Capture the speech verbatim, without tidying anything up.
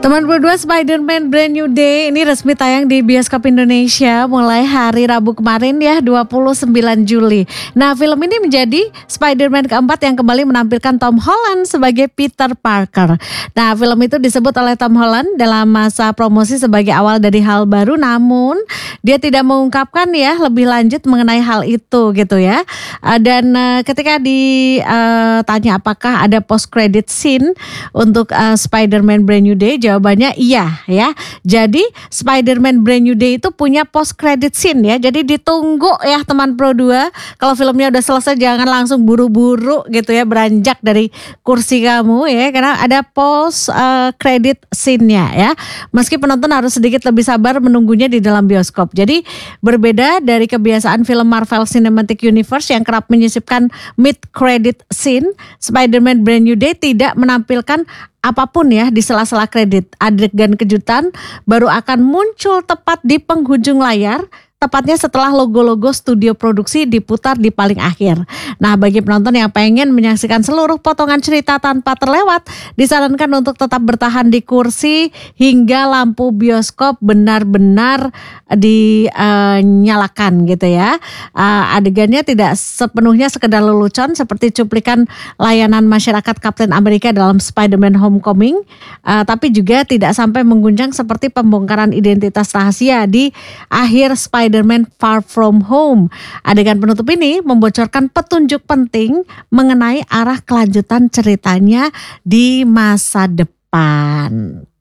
Teman berdua Spider-Man Brand New Day ini resmi tayang di bioskop Indonesia mulai hari Rabu kemarin ya, dua puluh sembilan Juli. Nah, film ini menjadi Spider-Man keempat yang kembali menampilkan Tom Holland sebagai Peter Parker. Nah, film itu disebut oleh Tom Holland dalam masa promosi sebagai awal dari hal baru, namun dia tidak mengungkapkan ya lebih lanjut mengenai hal itu gitu ya. Dan uh, ketika ditanya uh, apakah ada post credit scene untuk uh, Spider-Man Brand New Day, jawabannya iya ya. Jadi Spider-Man Brand New Day itu punya post credit scene ya. Jadi ditunggu ya teman Pro dua. Kalau filmnya udah selesai jangan langsung buru-buru gitu ya beranjak dari kursi kamu ya, karena ada post uh, credit scene-nya ya. Meski penonton harus sedikit lebih sabar menunggunya di dalam bioskop. Jadi berbeda dari kebiasaan film Marvel Cinematic Universe yang kerap menyisipkan mid credit scene, Spider-Man Brand New Day tidak menampilkan apapun ya di sela-sela kredit. Adegan kejutan baru akan muncul tepat di penghujung layar, tepatnya setelah logo-logo studio produksi diputar di paling akhir. Nah, bagi penonton yang pengen menyaksikan seluruh potongan cerita tanpa terlewat, disarankan untuk tetap bertahan di kursi hingga lampu bioskop benar-benar dinyalakan gitu ya. Uh, adegannya tidak sepenuhnya sekedar lelucon seperti cuplikan layanan masyarakat Kapten Amerika dalam Spider-Man Homecoming, uh, tapi juga tidak sampai mengguncang seperti pembongkaran identitas rahasia di akhir Spider-Man Spider-Man Far From Home. Adegan penutup ini membocorkan petunjuk penting mengenai arah kelanjutan ceritanya di masa depan.